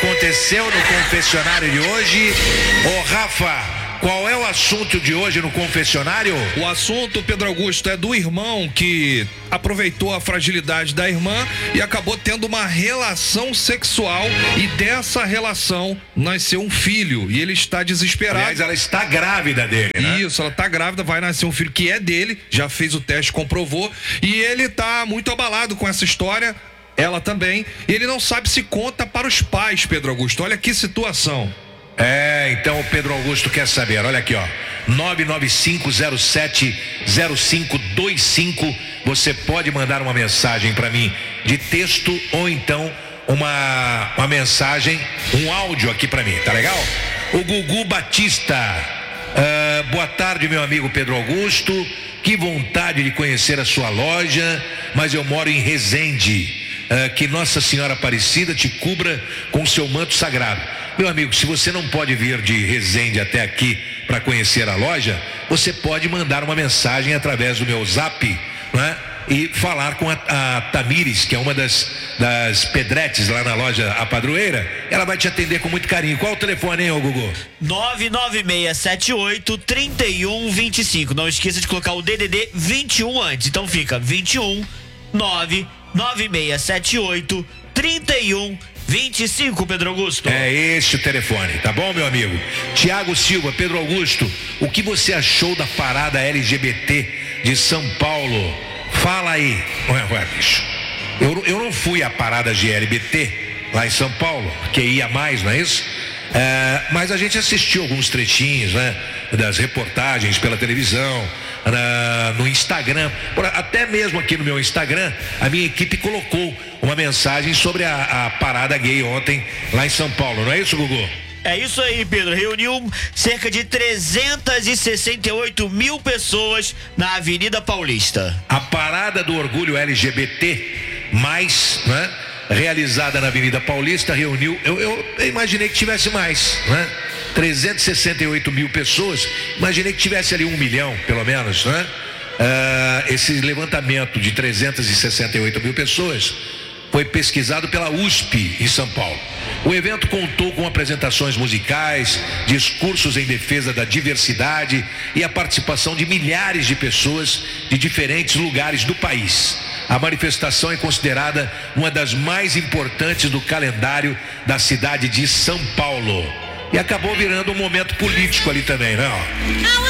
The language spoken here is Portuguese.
aconteceu no confessionário de hoje. Ô Rafa, qual é o assunto de hoje no confessionário? O assunto, Pedro Augusto, é do irmão que aproveitou a fragilidade da irmã e acabou tendo uma relação sexual, e dessa relação nasceu um filho e ele está desesperado. Aliás, ela está grávida dele, né? Isso, ela está grávida, vai nascer um filho que é dele, já fez o teste, comprovou, e ele está muito abalado com essa história, ela também, e ele não sabe se conta para os pais, Pedro Augusto. Olha que situação. Então o Pedro Augusto quer saber, olha aqui, ó, 995070525, você pode mandar uma mensagem para mim de texto ou então uma mensagem, um áudio aqui para mim, tá legal? O Gugu Batista, boa tarde, meu amigo Pedro Augusto, que vontade de conhecer a sua loja, mas eu moro em Resende. Que Nossa Senhora Aparecida te cubra com seu manto sagrado. Meu amigo, se você não pode vir de Resende até aqui para conhecer a loja, você pode mandar uma mensagem através do meu zap, né? E falar com a Tamires, que é uma das pedretes lá na loja A Padroeira. Ela vai te atender com muito carinho. Qual o telefone, hein, ô Gugu? 99678-3125. Não esqueça de colocar o DDD 21 antes. Então fica 21 99678-3125, Pedro Augusto. É este o telefone, tá bom, meu amigo? Tiago Silva, Pedro Augusto, o que você achou da parada LGBT de São Paulo? Fala aí. Ué, bicho, eu não fui à parada de LGBT lá em São Paulo, porque ia mais, não é isso? Mas a gente assistiu alguns trechinhos, né, das reportagens pela televisão, no Instagram, até mesmo aqui no meu Instagram, a minha equipe colocou uma mensagem sobre a parada gay ontem lá em São Paulo, não é isso, Gugu? É isso aí, Pedro. Reuniu cerca de 368 mil pessoas na Avenida Paulista. A parada do orgulho LGBT, né, realizada na Avenida Paulista, reuniu, eu imaginei que tivesse mais, né? 368 mil pessoas, imaginei que tivesse ali 1 milhão, pelo menos, né? Esse levantamento de 368 mil pessoas foi pesquisado pela USP em São Paulo. O evento contou com apresentações musicais, discursos em defesa da diversidade e a participação de milhares de pessoas de diferentes lugares do país. A manifestação é considerada uma das mais importantes do calendário da cidade de São Paulo. E acabou virando um momento político ali também, né?